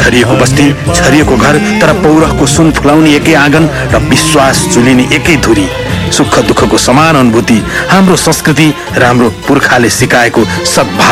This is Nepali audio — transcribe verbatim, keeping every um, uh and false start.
छरिएको बस्ती, छरिएको घर, तर पौरखको सुन फुलाउने एकै आँगन र विश्वास झुलिने एकै धुरी। सुख दुःखको समान अनुभूति, हाम्रो संस्कृति र हाम्रो पुर्खाले सिकाएको सद्भाव